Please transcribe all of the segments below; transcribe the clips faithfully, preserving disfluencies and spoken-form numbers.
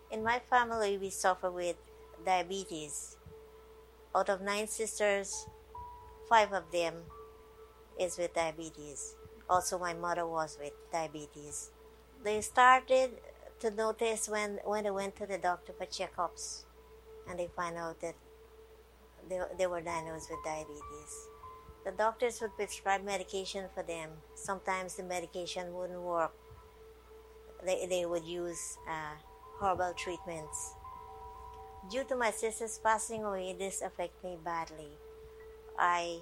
In my family, we suffer with diabetes. Out of nine sisters, five of them is with diabetes. Also, my mother was with diabetes. They started to notice when, when they went to the doctor for checkups, and they find out that they, they were diagnosed with diabetes. The doctors would prescribe medication for them. Sometimes the medication wouldn't work. They, they would use uh, herbal treatments. Due to my sisters passing away, this affected me badly. I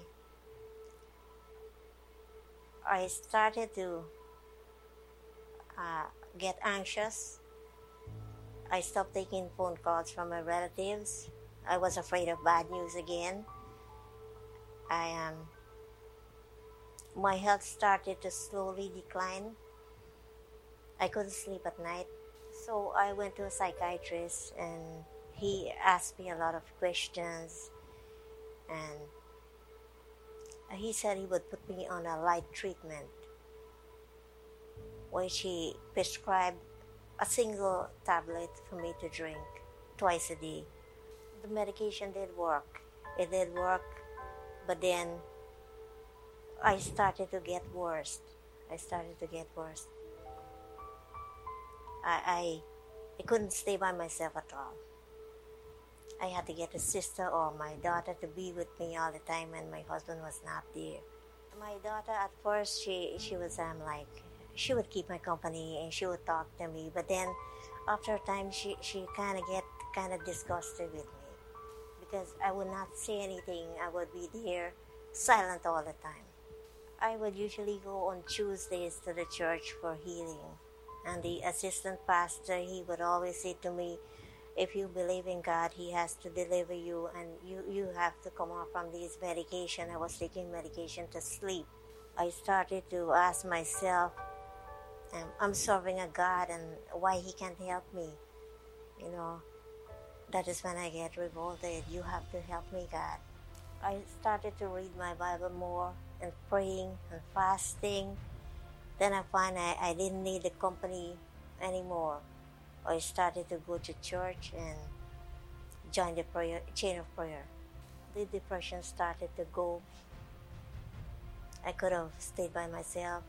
I started to uh, get anxious. I stopped taking phone calls from my relatives. I was afraid of bad news again. I um, my health started to slowly decline. I couldn't sleep at night. So I went to a psychiatrist, and he asked me a lot of questions, and he said he would put me on a light treatment, which he prescribed a single tablet for me to drink twice a day. The medication did work. It did work, but then I started to get worse. I started to get worse. I, I, I couldn't stay by myself at all. I had to get a sister or my daughter to be with me all the time when my husband was not there. My daughter, at first, she, she was um, like, she would keep my company and she would talk to me. But then after a time, she, she kind of get kind of disgusted with me because I would not say anything. I would be there silent all the time. I would usually go on Tuesdays to the church for healing. And the assistant pastor, he would always say to me, if you believe in God, He has to deliver you, and you, you have to come off from this medication. I was taking medication to sleep. I started to ask myself, um, I'm serving a God, and why He can't help me? You know, that is when I get revolted. You have to help me, God. I started to read my Bible more and praying and fasting. Then I find I, I didn't need the company anymore. I started to go to church and join the prayer chain of prayer. The depression started to go. I could have stayed by myself.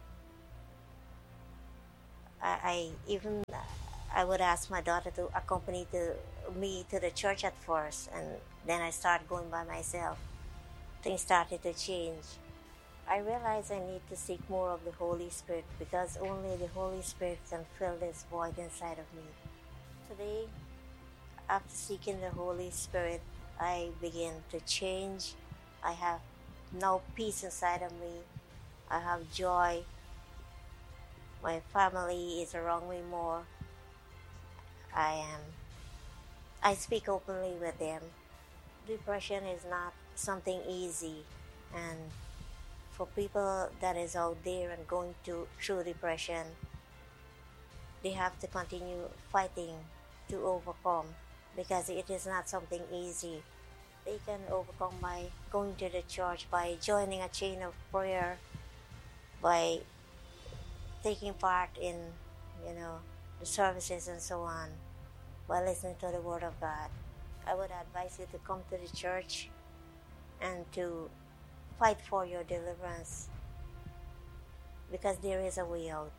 I, I even I would ask my daughter to accompany to me to the church at first, and then I started going by myself. Things started to change. I realized I need to seek more of the Holy Spirit because only the Holy Spirit can fill this void inside of me. Today, after seeking the Holy Spirit, I begin to change. I have now peace inside of me. I have joy. My family is around me more. I am. I speak openly with them. Depression is not something easy, and for people that is out there and going to, through depression, they have to continue fighting to overcome because it is not something easy. They can overcome by going to the church, by joining a chain of prayer, by taking part in, you know, the services and so on, by listening to the Word of God. I would advise you to come to the church and to fight for your deliverance because there is a way out.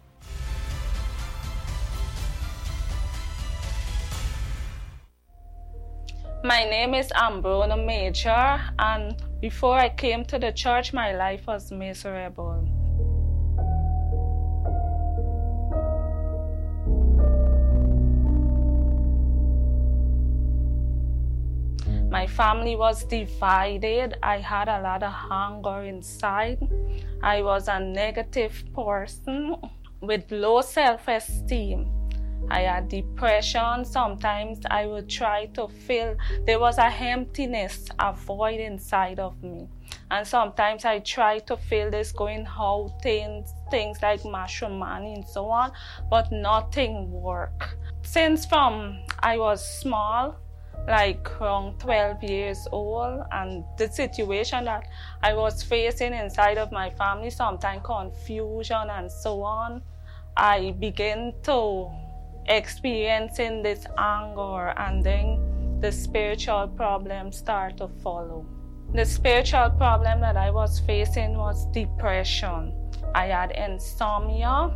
My name is Ambrona Major, and before I came to the church, my life was miserable. My family was divided. I had a lot of hunger inside. I was a negative person with low self-esteem. I had depression. Sometimes I would try to fill. There was a emptiness, a void inside of me. And sometimes I tried to fill this going out, things, things like matrimony and so on, but nothing worked. Since from I was small, like around twelve years old, and the situation that I was facing inside of my family, sometimes confusion and so on, I began to experiencing this anger, and then the spiritual problems start to follow. The spiritual problem that I was facing was depression. I had insomnia.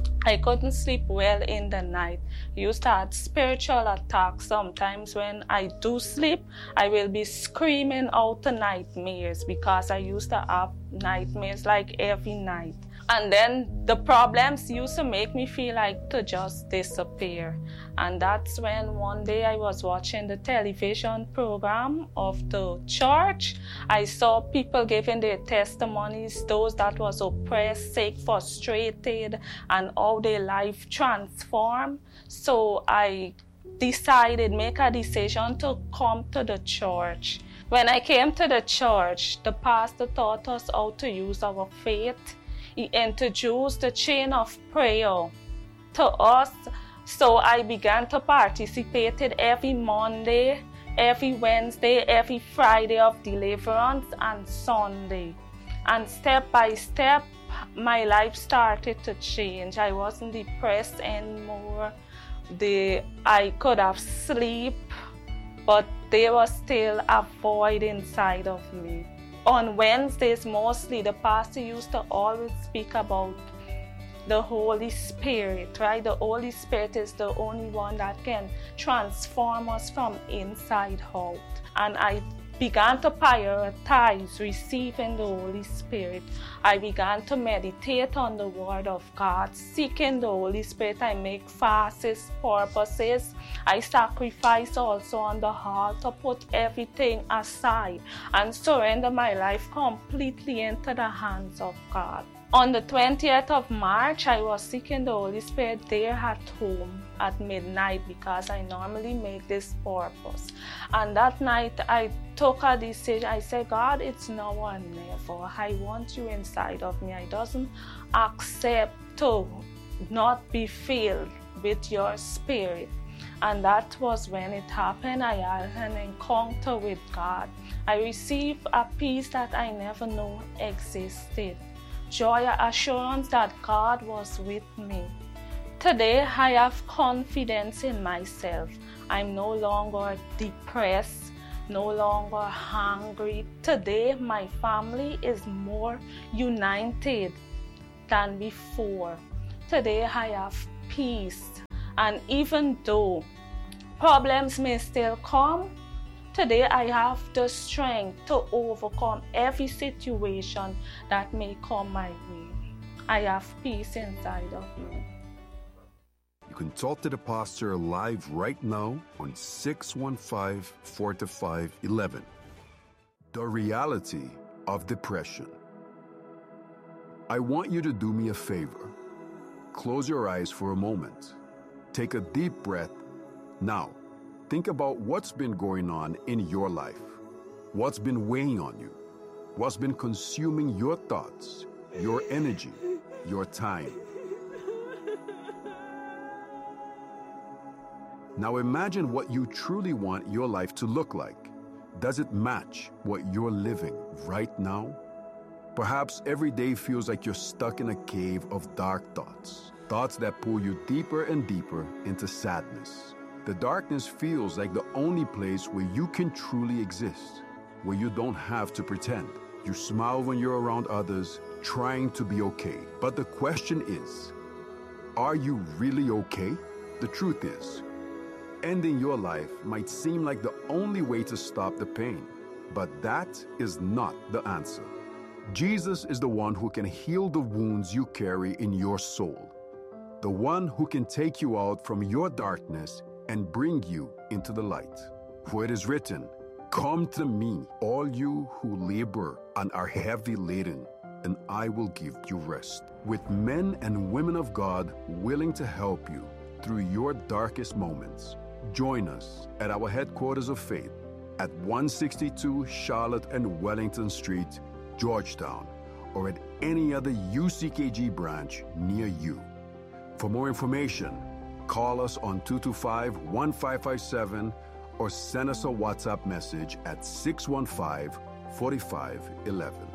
I couldn't sleep well in the night. I used to have spiritual attacks. Sometimes when I do sleep, I will be screaming out the nightmares because I used to have nightmares like every night. And then the problems used to make me feel like to just disappear. And that's when one day I was watching the television program of the church. I saw people giving their testimonies, those that was oppressed, sick, frustrated, and how their life transformed. So I decided, make a decision to come to the church. When I came to the church, the pastor taught us how to use our faith. He introduced the chain of prayer to us. So I began to participate in every Monday, every Wednesday, every Friday of deliverance, and Sunday. And step by step, my life started to change. I wasn't depressed anymore. The, I could have sleep, but there was still a void inside of me. On Wednesdays mostly, the pastor used to always speak about the Holy Spirit, right? The Holy Spirit is the only one that can transform us from inside out. And I began to prioritize receiving the Holy Spirit. I began to meditate on the Word of God, seeking the Holy Spirit. I make fasts, purposes. I sacrifice also on the altar, put everything aside and surrender my life completely into the hands of God. On the twentieth of March, I was seeking the Holy Spirit there at home at midnight because I normally make this purpose. And that night, I took a decision. I said, God, it's now or never. I want you inside of me. I doesn't accept to not be filled with your spirit. And that was when it happened. I had an encounter with God. I received a peace that I never knew existed. Joy, assurance that God was with me. Today, I have confidence in myself. I'm no longer depressed, no longer hungry. Today, my family is more united than before. Today, I have peace. And even though problems may still come, today I have the strength to overcome every situation that may come my way. I have peace inside of me. You can talk to the pastor live right now on six one five, four five one one. The reality of depression. I want you to do me a favor. Close your eyes for a moment. Take a deep breath. Now, think about what's been going on in your life. What's been weighing on you? What's been consuming your thoughts, your energy, your time? Now imagine what you truly want your life to look like. Does it match what you're living right now? Perhaps every day feels like you're stuck in a cave of dark thoughts. Thoughts that pull you deeper and deeper into sadness. The darkness feels like the only place where you can truly exist, where you don't have to pretend. You smile when you're around others, trying to be okay. But the question is, are you really okay? The truth is, ending your life might seem like the only way to stop the pain, but that is not the answer. Jesus is the one who can heal the wounds you carry in your soul, the one who can take you out from your darkness and bring you into the light. For it is written, "Come to me, all you who labor and are heavy laden, and I will give you rest." With men and women of God willing to help you through your darkest moments. Join us at our headquarters of faith at one sixty-two Charlotte and Wellington Street, Georgetown, or at any other U C K G branch near you. For more information, call us on two two five, one five five seven or send us a WhatsApp message at six one five, four five one one.